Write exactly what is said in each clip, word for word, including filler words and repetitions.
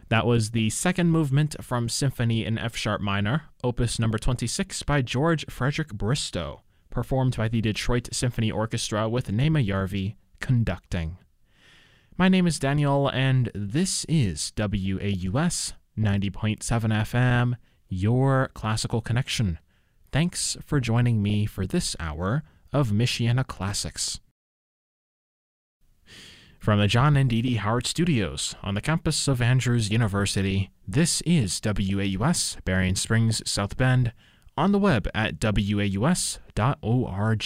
That was the second movement from Symphony in F-sharp minor, opus number twenty-six by George Frederick Bristow, performed by the Detroit Symphony Orchestra with Nema Yarvi conducting. My name is Daniel, and this is W A U S ninety point seven F M, your classical connection. Thanks for joining me for this hour of Michiana Classics. From the John and Dee Dee Howard Studios on the campus of Andrews University, this is W A U S, Berrien Springs, South Bend, on the web at W A U S dot org.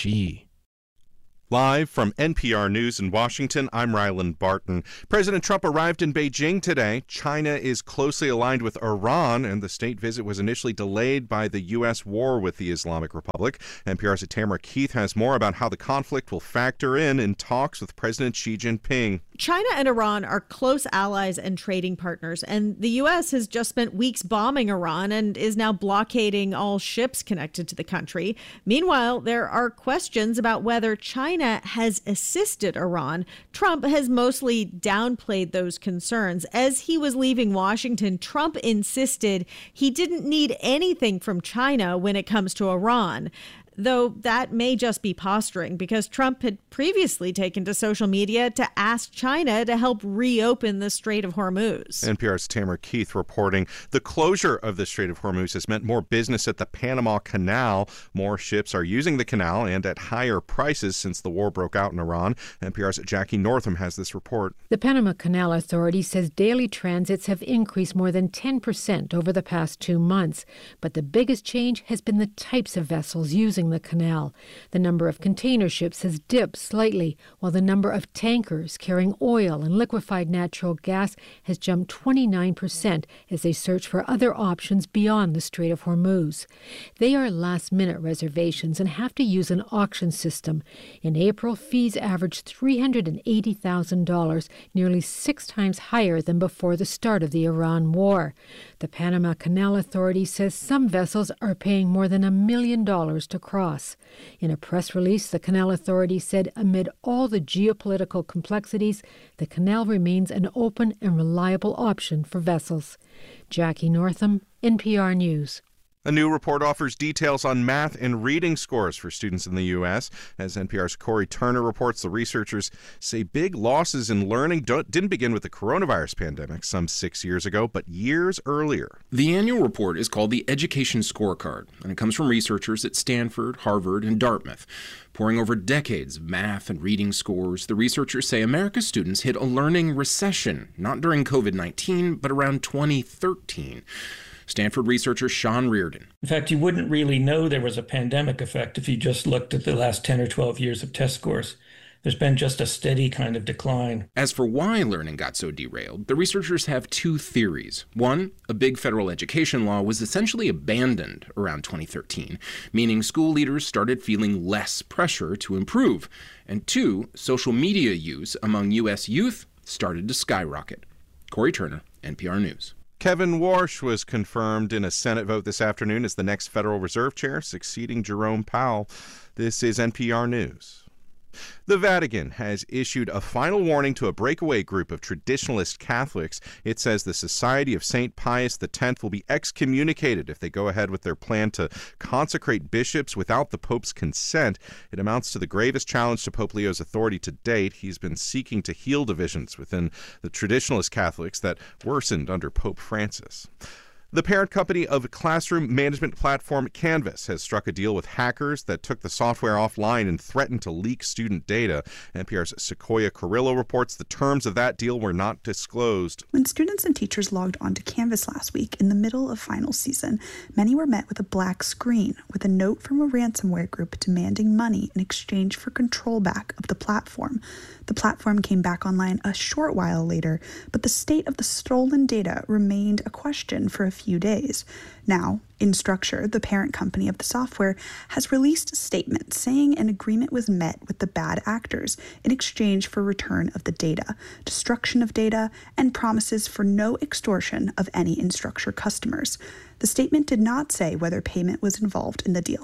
Live from N P R News in Washington, I'm Ryland Barton. President Trump arrived in Beijing today. China is closely aligned with Iran, and the state visit was initially delayed by the U S war with the Islamic Republic. N P R's Tamara Keith has more about how the conflict will factor in in talks with President Xi Jinping. China and Iran are close allies and trading partners, and the U S has just spent weeks bombing Iran and is now blockading all ships connected to the country. Meanwhile, there are questions about whether China has assisted Iran. Trump has mostly downplayed those concerns. As he was leaving Washington, Trump insisted he didn't need anything from China when it comes to Iran. Though that may just be posturing, because Trump had previously taken to social media to ask China to help reopen the Strait of Hormuz. N P R's Tamara Keith reporting the closure of the Strait of Hormuz has meant more business at the Panama Canal. More ships are using the canal and at higher prices since the war broke out in Iran. N P R's Jackie Northam has this report. The Panama Canal Authority says daily transits have increased more than ten percent over the past two months. But the biggest change has been the types of vessels using the canal. The number of container ships has dipped slightly, while the number of tankers carrying oil and liquefied natural gas has jumped twenty-nine percent as they search for other options beyond the Strait of Hormuz. They are last-minute reservations and have to use an auction system. In April, fees averaged three hundred eighty thousand dollars, nearly six times higher than before the start of the Iran war. The Panama Canal Authority says some vessels are paying more than a million dollars to cross. In a press release, the Canal Authority said amid all the geopolitical complexities, the canal remains an open and reliable option for vessels. Jackie Northam, N P R News. A new report offers details on math and reading scores for students in the U S. As N P R's Corey Turner reports, the researchers say big losses in learning don't, didn't begin with the coronavirus pandemic some six years ago, but years earlier. The annual report is called the Education Scorecard, and it comes from researchers at Stanford, Harvard, and Dartmouth. Poring over decades of math and reading scores, the researchers say America's students hit a learning recession, not during covid nineteen, but around twenty thirteen. Stanford researcher Sean Reardon. In fact, you wouldn't really know there was a pandemic effect if you just looked at the last ten or twelve years of test scores. There's been just a steady kind of decline. As for why learning got so derailed, the researchers have two theories. One, a big federal education law was essentially abandoned around twenty thirteen, meaning school leaders started feeling less pressure to improve. And two, social media use among U S youth started to skyrocket. Corey Turner, N P R News. Kevin Warsh was confirmed in a Senate vote this afternoon as the next Federal Reserve Chair, succeeding Jerome Powell. This is N P R News. The Vatican has issued a final warning to a breakaway group of traditionalist Catholics. It says the Society of Saint Pius X will be excommunicated if they go ahead with their plan to consecrate bishops without the Pope's consent. It amounts to the gravest challenge to Pope Leo's authority to date. He's been seeking to heal divisions within the traditionalist Catholics that worsened under Pope Francis. The parent company of classroom management platform Canvas has struck a deal with hackers that took the software offline and threatened to leak student data. N P R's Sequoia Carrillo reports the terms of that deal were not disclosed. When students and teachers logged onto Canvas last week in the middle of final season, many were met with a black screen with a note from a ransomware group demanding money in exchange for control back of the platform. The platform came back online a short while later, but the state of the stolen data remained a question for a few days. Now, Instructure, the parent company of the software, has released a statement saying an agreement was met with the bad actors in exchange for return of the data, destruction of data, and promises for no extortion of any Instructure customers. The statement did not say whether payment was involved in the deal.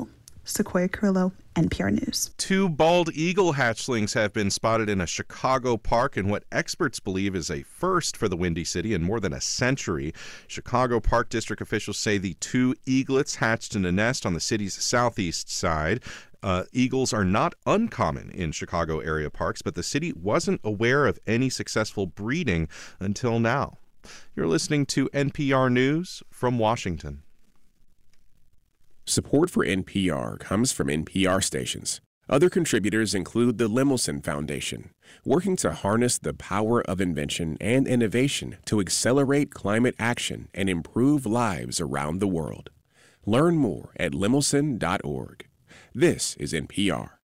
Sequoia Carrillo, N P R News. Two bald eagle hatchlings have been spotted in a Chicago park in what experts believe is a first for the Windy City in more than a century. Chicago Park District officials say the two eaglets hatched in a nest on the city's southeast side. Uh, eagles are not uncommon in Chicago area parks, but the city wasn't aware of any successful breeding until now. You're listening to N P R News from Washington. Support for N P R comes from N P R stations. Other contributors include the Lemelson Foundation, working to harness the power of invention and innovation to accelerate climate action and improve lives around the world. Learn more at lemelson dot org. This is N P R.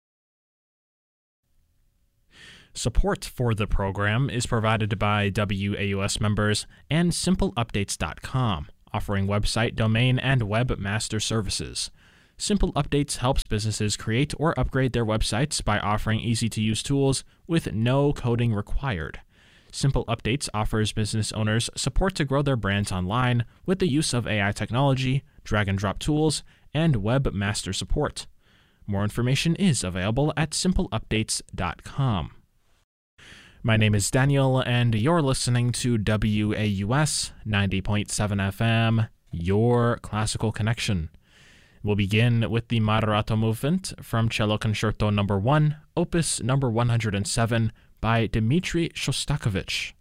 Support for the program is provided by W A U S members and simple updates dot com, offering website, domain, and webmaster services. Simple Updates helps businesses create or upgrade their websites by offering easy-to-use tools with no coding required. Simple Updates offers business owners support to grow their brands online with the use of A I technology, drag-and-drop tools, and webmaster support. More information is available at simple updates dot com. My name is Daniel, and you're listening to W A U S ninety point seven F M, your classical connection. We'll begin with the Moderato movement from Cello Concerto number one, opus number one hundred seven by Dmitri Shostakovich.